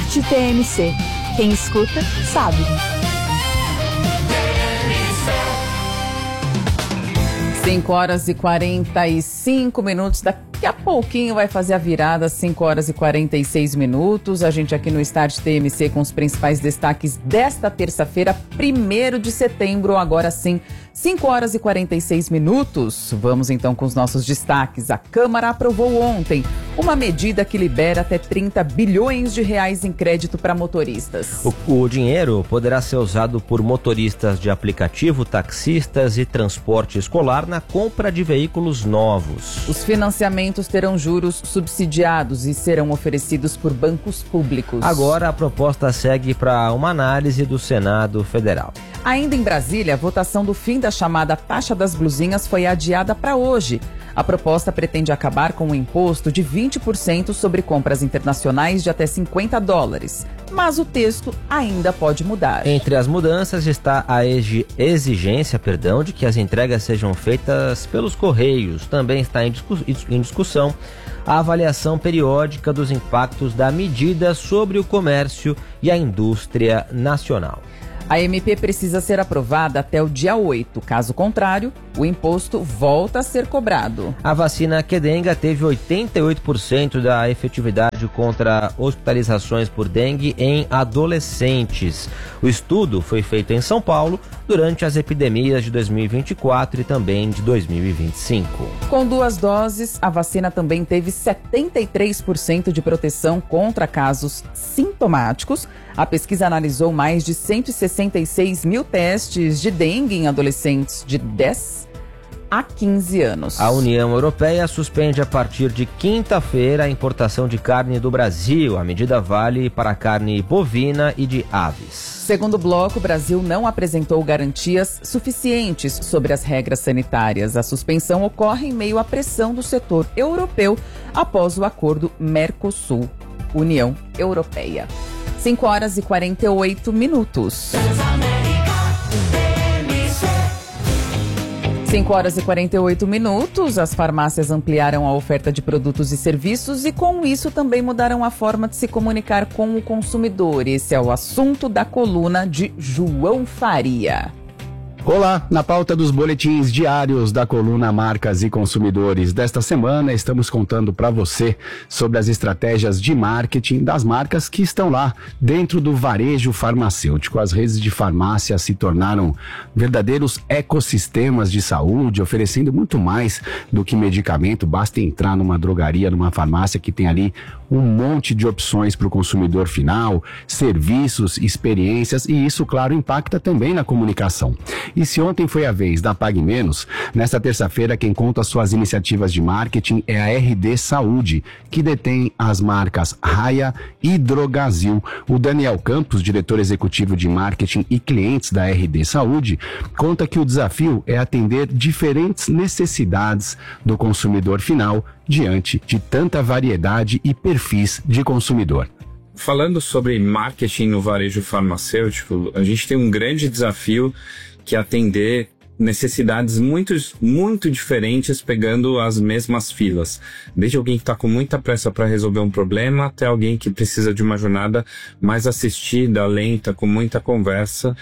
Start TMC. Quem escuta, sabe. 5h45. Daqui a pouquinho vai fazer a virada, 5h46. A gente aqui no Start TMC com os principais destaques desta terça-feira, 1º de setembro, agora sim, 5h46. Vamos então com os nossos destaques. A Câmara aprovou ontem uma medida que libera até 30 bilhões de reais em crédito para motoristas. O dinheiro poderá ser usado por motoristas de aplicativo, taxistas e transporte escolar na compra de veículos novos. Os financiamentos terão juros subsidiados e serão oferecidos por bancos públicos. Agora a proposta segue para uma análise do Senado Federal. Ainda em Brasília, a votação do fim da chamada taxa das blusinhas foi adiada para hoje. A proposta pretende acabar com o imposto de 20% sobre compras internacionais de até $50, mas o texto ainda pode mudar. Entre as mudanças está a exigência de que as entregas sejam feitas pelos Correios. Também está em discussão a avaliação periódica dos impactos da medida sobre o comércio e a indústria nacional. A MP precisa ser aprovada até o dia 8. Caso contrário, o imposto volta a ser cobrado. A vacina Qdenga teve 88% da efetividade contra hospitalizações por dengue em adolescentes. O estudo foi feito em São Paulo durante as epidemias de 2024 e também de 2025. Com 2 doses, a vacina também teve 73% de proteção contra casos sintomáticos. A pesquisa analisou mais de 166 mil testes de dengue em adolescentes de 10 a 15 anos. A União Europeia suspende a partir de quinta-feira a importação de carne do Brasil. A medida vale para a carne bovina e de aves. Segundo o bloco, o Brasil não apresentou garantias suficientes sobre as regras sanitárias. A suspensão ocorre em meio à pressão do setor europeu após o acordo Mercosul-União Europeia. 5h48. 5h48, as farmácias ampliaram a oferta de produtos e serviços e com isso também mudaram a forma de se comunicar com o consumidor. Esse é o assunto da coluna de João Faria. Olá, na pauta dos boletins diários da coluna Marcas e Consumidores desta semana, estamos contando para você sobre as estratégias de marketing das marcas que estão lá dentro do varejo farmacêutico. As redes de farmácia se tornaram verdadeiros ecossistemas de saúde, oferecendo muito mais do que medicamento. Basta entrar numa drogaria, numa farmácia que tem ali um monte de opções para o consumidor final, serviços, experiências, e isso, claro, impacta também na comunicação. E se ontem foi a vez da Pague Menos, nesta terça-feira quem conta suas iniciativas de marketing é a RD Saúde, que detém as marcas Raia e Drogazil. O Daniel Campos, diretor executivo de marketing e clientes da RD Saúde, conta que o desafio é atender diferentes necessidades do consumidor final diante de tanta variedade e perfis de consumidor. Falando sobre marketing no varejo farmacêutico, a gente tem um grande desafio que é atender necessidades muito diferentes pegando as mesmas filas. Desde alguém que está com muita pressa para resolver um problema até alguém que precisa de uma jornada mais assistida, lenta, com muita conversa.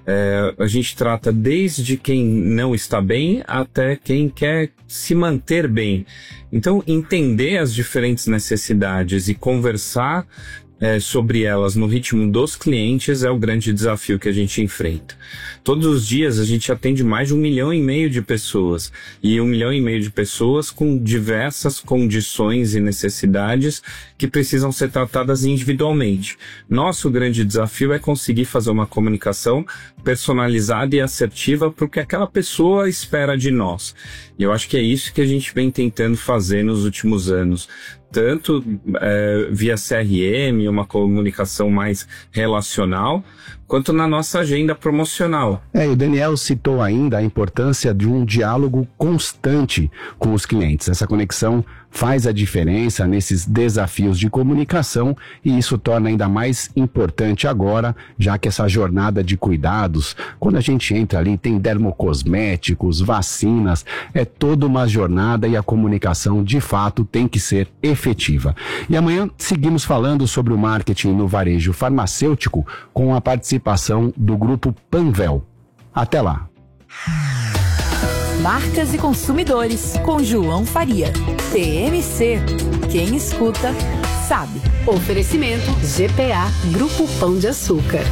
A gente trata desde quem não está bem até quem quer se manter bem. Então, entender as diferentes necessidades e conversar sobre elas no ritmo dos clientes é o grande desafio que a gente enfrenta. Todos os dias a gente atende mais de 1,5 milhão de pessoas, e 1,5 milhão de pessoas com diversas condições e necessidades que precisam ser tratadas individualmente. Nosso grande desafio é conseguir fazer uma comunicação personalizada e assertiva para o que aquela pessoa espera de nós. E eu acho que é isso que a gente vem tentando fazer nos últimos anos. Tanto via CRM, uma comunicação mais relacional, quanto na nossa agenda promocional. E o Daniel citou ainda a importância de um diálogo constante com os clientes. Essa conexão faz a diferença nesses desafios de comunicação e isso torna ainda mais importante agora, já que essa jornada de cuidados, quando a gente entra ali, tem dermocosméticos, vacinas, é toda uma jornada e a comunicação de fato tem que ser efetiva. E amanhã seguimos falando sobre o marketing no varejo farmacêutico com a participação do grupo Panvel. Até lá. Marcas e consumidores, com João Faria. TMC. Quem escuta, sabe. Oferecimento GPA Grupo Pão de Açúcar.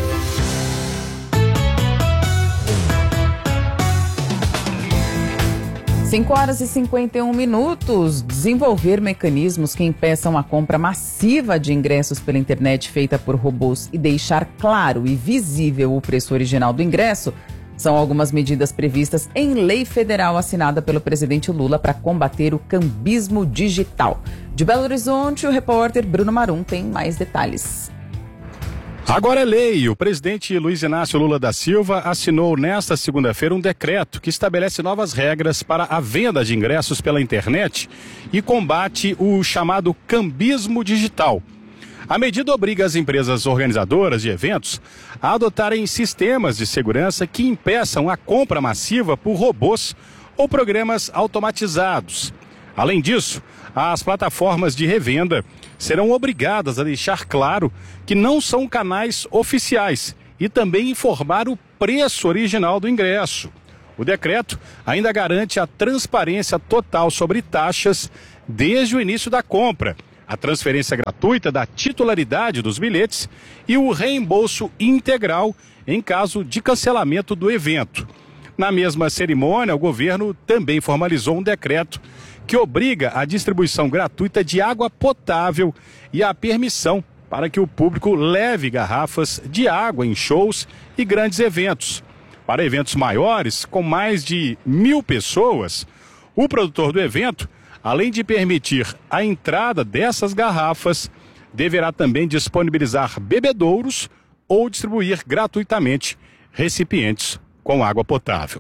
5h51. Desenvolver mecanismos que impeçam a compra massiva de ingressos pela internet feita por robôs e deixar claro e visível o preço original do ingresso são algumas medidas previstas em lei federal assinada pelo presidente Lula para combater o cambismo digital. De Belo Horizonte, o repórter Bruno Marum tem mais detalhes. Agora é lei. O presidente Luiz Inácio Lula da Silva assinou nesta segunda-feira um decreto que estabelece novas regras para a venda de ingressos pela internet e combate o chamado cambismo digital. A medida obriga as empresas organizadoras de eventos a adotarem sistemas de segurança que impeçam a compra massiva por robôs ou programas automatizados. Além disso, as plataformas de revenda serão obrigadas a deixar claro que não são canais oficiais e também informar o preço original do ingresso. O decreto ainda garante a transparência total sobre taxas desde o início da compra, a transferência gratuita da titularidade dos bilhetes e o reembolso integral em caso de cancelamento do evento. Na mesma cerimônia, o governo também formalizou um decreto que obriga a distribuição gratuita de água potável e a permissão para que o público leve garrafas de água em shows e grandes eventos. Para eventos maiores, com mais de 1.000 pessoas, o produtor do evento, além de permitir a entrada dessas garrafas, deverá também disponibilizar bebedouros ou distribuir gratuitamente recipientes com água potável.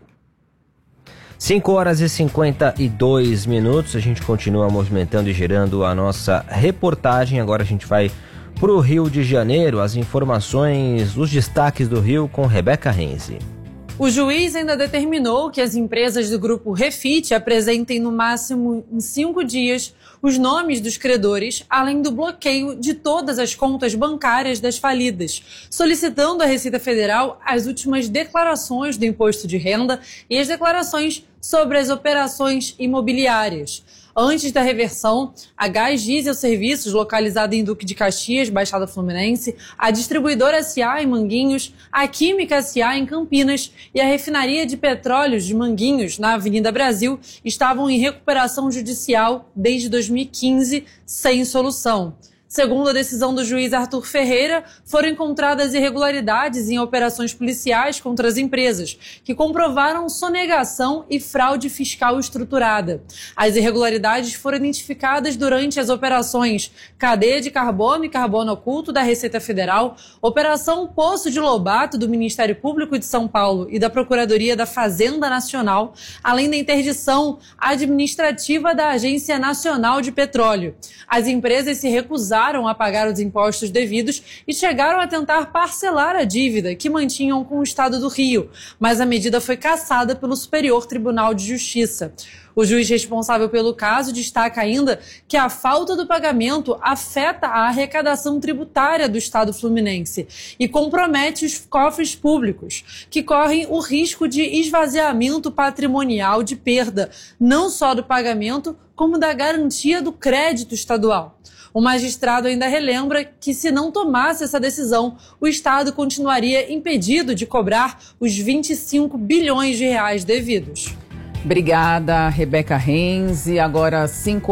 5h52. A gente continua movimentando e gerando a nossa reportagem. Agora a gente vai para o Rio de Janeiro. As informações, os destaques do Rio com Rebeca Renzi. O juiz ainda determinou que as empresas do grupo Refit apresentem no máximo em 5 dias os nomes dos credores, além do bloqueio de todas as contas bancárias das falidas, solicitando à Receita Federal as últimas declarações do imposto de renda e as declarações sobre as operações imobiliárias. Antes da reversão, a Gás Diesel Serviços, localizada em Duque de Caxias, Baixada Fluminense, a Distribuidora S.A. em Manguinhos, a Química S.A. em Campinas e a Refinaria de Petróleos de Manguinhos, na Avenida Brasil, estavam em recuperação judicial desde 2015, sem solução. Segundo a decisão do juiz Arthur Ferreira, foram encontradas irregularidades em operações policiais contra as empresas, que comprovaram sonegação e fraude fiscal estruturada. As irregularidades foram identificadas durante as operações Cadeia de Carbono e Carbono Oculto da Receita Federal, Operação Poço de Lobato do Ministério Público de São Paulo e da Procuradoria da Fazenda Nacional, além da interdição administrativa da Agência Nacional de Petróleo. As empresas se recusaram a pagar os impostos devidos e chegaram a tentar parcelar a dívida que mantinham com o Estado do Rio, mas a medida foi cassada pelo Superior Tribunal de Justiça. O juiz responsável pelo caso destaca ainda que a falta do pagamento afeta a arrecadação tributária do Estado fluminense e compromete os cofres públicos, que correm o risco de esvaziamento patrimonial de perda, não só do pagamento, como da garantia do crédito estadual. O magistrado ainda relembra que, se não tomasse essa decisão, o Estado continuaria impedido de cobrar os 25 bilhões de reais devidos. Obrigada, Rebeca Renzi. Agora,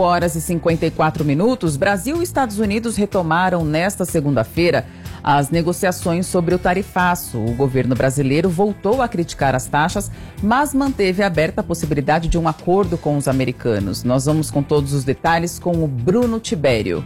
5h54. Brasil e Estados Unidos retomaram nesta segunda-feira as negociações sobre o tarifaço. O governo brasileiro voltou a criticar as taxas, mas manteve aberta a possibilidade de um acordo com os americanos. Nós vamos com todos os detalhes com o Bruno Tibério.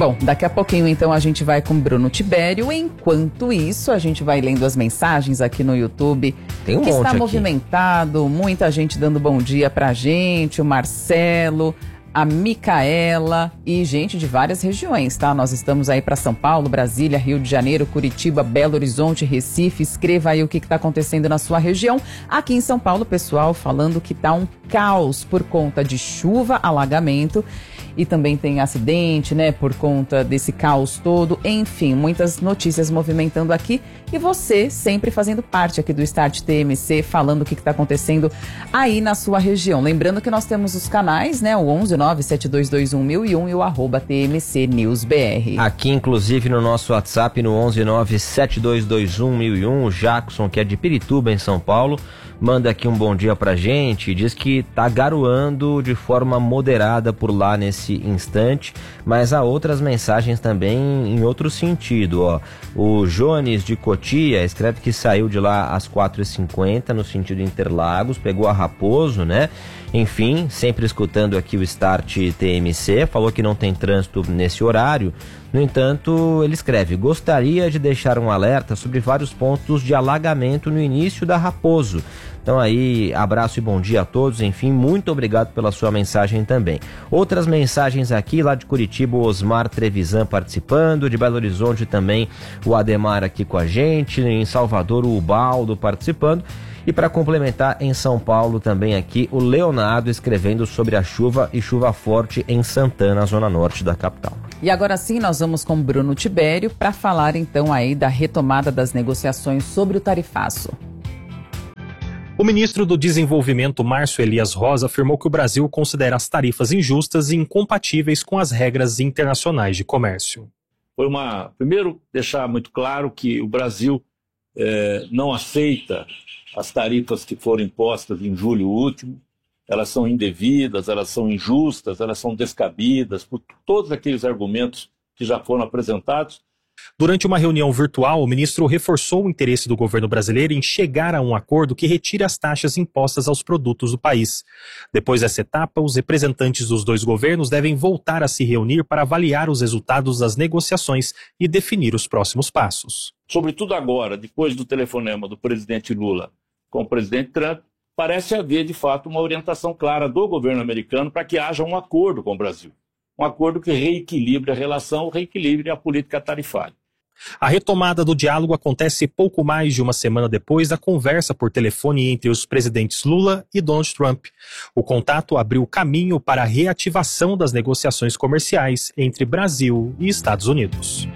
Bom, daqui a pouquinho então a gente vai com Bruno Tibério. Enquanto isso, a gente vai lendo as mensagens aqui no YouTube. Tem um que monte está aqui. Movimentado, muita gente dando bom dia pra gente, o Marcelo, a Micaela e gente de várias regiões, tá? Nós estamos aí para São Paulo, Brasília, Rio de Janeiro, Curitiba, Belo Horizonte, Recife. Escreva aí o que está acontecendo na sua região. Aqui em São Paulo, pessoal, falando que tá um caos por conta de chuva, alagamento e também tem acidente, né, por conta desse caos todo. Enfim, muitas notícias movimentando aqui e você sempre fazendo parte aqui do Start TMC, falando o que está acontecendo aí na sua região. Lembrando que nós temos os canais, né, o 11972211001 e o @TMC News BR. Aqui, inclusive, no nosso WhatsApp, no 11972211001, o Jackson, que é de Pirituba, em São Paulo, manda aqui um bom dia pra gente e diz que tá garoando de forma moderada por lá nesse instante, mas há outras mensagens também em outro sentido, ó. O Jones de Cotia escreve que saiu de lá às 4h50 no sentido Interlagos, pegou a Raposo, né? Enfim, sempre escutando aqui o Start TMC, falou que não tem trânsito nesse horário. No entanto, ele escreve: gostaria de deixar um alerta sobre vários pontos de alagamento no início da Raposo. Então aí, abraço e bom dia a todos. Enfim, muito obrigado pela sua mensagem também. Outras mensagens aqui, lá de Curitiba, o Osmar Trevisan participando, de Belo Horizonte também o Ademar aqui com a gente, em Salvador o Ubaldo participando. E para complementar, em São Paulo também aqui, o Leonardo escrevendo sobre a chuva e chuva forte em Santana, zona norte da capital. E agora sim, nós vamos com Bruno Tibério para falar então aí da retomada das negociações sobre o tarifaço. O ministro do Desenvolvimento, Márcio Elias Rosa, afirmou que o Brasil considera as tarifas injustas e incompatíveis com as regras internacionais de comércio. Primeiro, deixar muito claro que o Brasil não aceita as tarifas que foram impostas em julho último. Elas são indevidas, elas são injustas, elas são descabidas por todos aqueles argumentos que já foram apresentados. Durante uma reunião virtual, o ministro reforçou o interesse do governo brasileiro em chegar a um acordo que retire as taxas impostas aos produtos do país. Depois dessa etapa, os representantes dos dois governos devem voltar a se reunir para avaliar os resultados das negociações e definir os próximos passos. Sobretudo agora, depois do telefonema do presidente Lula com o presidente Trump, parece haver, de fato, uma orientação clara do governo americano para que haja um acordo com o Brasil. Um acordo que reequilibre a relação, reequilibre a política tarifária. A retomada do diálogo acontece pouco mais de uma semana depois da conversa por telefone entre os presidentes Lula e Donald Trump. O contato abriu caminho para a reativação das negociações comerciais entre Brasil e Estados Unidos.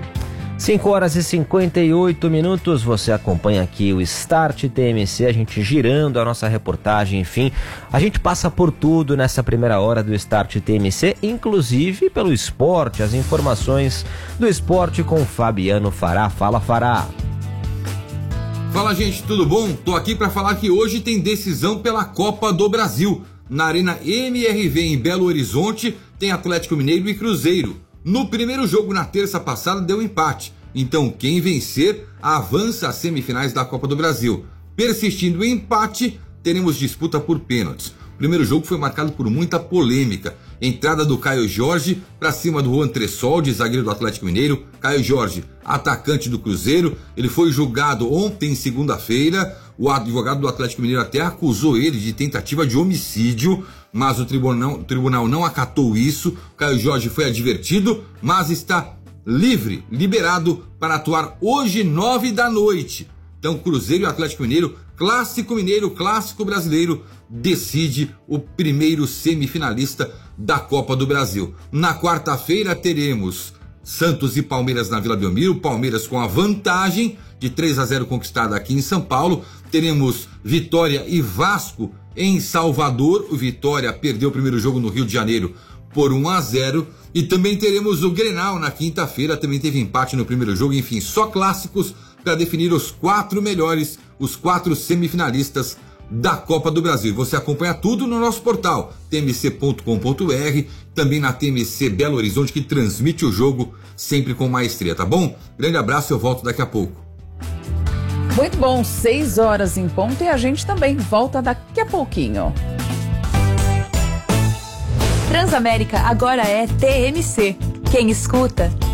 5h58, você acompanha aqui o Start TMC, a gente girando a nossa reportagem, enfim, a gente passa por tudo nessa primeira hora do Start TMC, inclusive pelo esporte, as informações do esporte com Fabiano Fará. Fala, Fará! Fala, gente, tudo bom? Tô aqui para falar que hoje tem decisão pela Copa do Brasil. Na Arena MRV em Belo Horizonte tem Atlético Mineiro e Cruzeiro. No primeiro jogo, na terça passada, deu empate. Então, quem vencer, avança às semifinais da Copa do Brasil. Persistindo o empate, teremos disputa por pênaltis. O primeiro jogo foi marcado por muita polêmica. Entrada do Caio Jorge para cima do Juan Tressoldi, zagueiro do Atlético Mineiro. Caio Jorge, atacante do Cruzeiro. Ele foi julgado ontem, segunda-feira. O advogado do Atlético Mineiro até acusou ele de tentativa de homicídio, mas o tribunal não acatou isso. Caio Jorge foi advertido, mas está livre, liberado para atuar hoje, 9 da noite. Então, Cruzeiro e Atlético Mineiro, clássico mineiro, clássico brasileiro, decide o primeiro semifinalista da Copa do Brasil. Na quarta-feira teremos Santos e Palmeiras na Vila Belmiro, Palmeiras com a vantagem de 3-0 conquistada aqui em São Paulo. Teremos Vitória e Vasco em Salvador. O Vitória perdeu o primeiro jogo no Rio de Janeiro por 1-0. E também teremos o Grenal na quinta-feira, também teve empate no primeiro jogo. Enfim, só clássicos para definir os 4 melhores, os 4 semifinalistas da Copa do Brasil. Você acompanha tudo no nosso portal tmc.com.br, também na TMC Belo Horizonte, que transmite o jogo sempre com maestria, tá bom? Grande abraço, eu volto daqui a pouco. Muito bom, 6 horas em ponto e a gente também volta daqui a pouquinho. Transamérica agora é TMC. Quem escuta